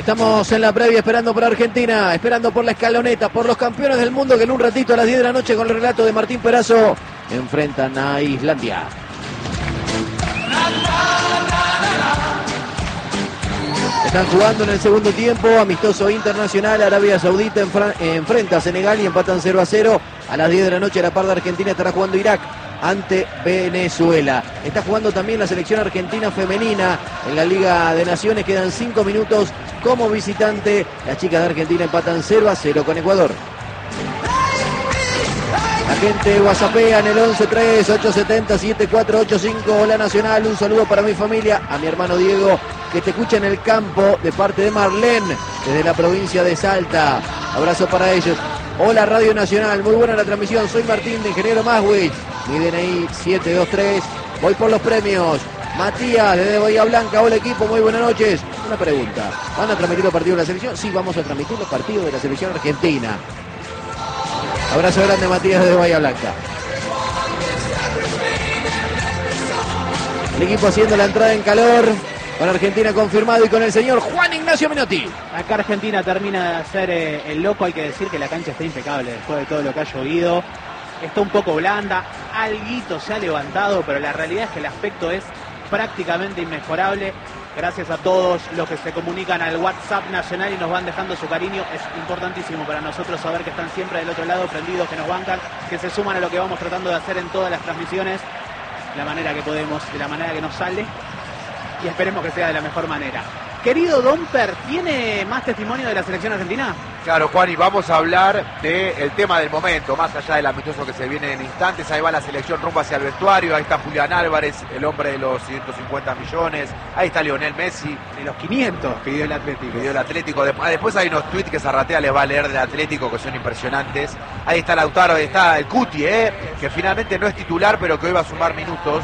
Estamos en la previa esperando por Argentina, esperando por la escaloneta, por los campeones del mundo que en un ratito a las 10 de la noche con el relato de Martín Perazo enfrentan a Islandia. Están jugando en el segundo tiempo, amistoso internacional. Arabia Saudita enfrenta a Senegal y empatan 0-0. A las 10 de la noche a la par de Argentina estará jugando Irak ante Venezuela. Está jugando también la selección argentina femenina en la Liga de Naciones. Quedan 5 minutos como visitante. Las chicas de Argentina empatan 0-0 con Ecuador. La gente whatsappea en el 11-3-870-7485. Hola Nacional, un saludo para mi familia, a mi hermano Diego, que te escucha en el campo, de parte de Marlene, desde la provincia de Salta. Abrazo para ellos. Hola Radio Nacional, muy buena la transmisión. Soy Martín de Ingeniero Maswich. Mi DNI 723. Voy por los premios. Matías desde Bahía Blanca. Hola equipo, muy buenas noches. Una pregunta. ¿Van a transmitir los partidos de la selección? Sí, vamos a transmitir los partidos de la selección argentina. Abrazo grande Matías desde Bahía Blanca. El equipo haciendo la entrada en calor. Con Argentina confirmado y con el señor Juan Ignacio Menotti. Acá Argentina termina de hacer el loco. Hay que decir que la cancha está impecable después de todo lo que ha llovido. Está un poco blanda, alguito se ha levantado, pero la realidad es que el aspecto es prácticamente inmejorable. Gracias a todos los que se comunican al WhatsApp nacional y nos van dejando su cariño. Es importantísimo para nosotros saber que están siempre del otro lado, prendidos, que nos bancan, que se suman a lo que vamos tratando de hacer en todas las transmisiones, de la manera que podemos, de la manera que nos sale, y esperemos que sea de la mejor manera. Querido Domper, ¿tiene más testimonio de la selección argentina? Claro, Juan, y vamos a hablar del tema del momento, más allá del amistoso que se viene en instantes. Ahí va la selección rumbo hacia el vestuario, ahí está Julián Álvarez, el hombre de los 150 millones, ahí está Lionel Messi. De los 500 pidió el Atlético. Pidió el Atlético. Después hay unos tweets que Zarratea les va a leer del Atlético que son impresionantes. Ahí está Lautaro, ahí está el Cuti, que finalmente no es titular, pero que hoy va a sumar minutos.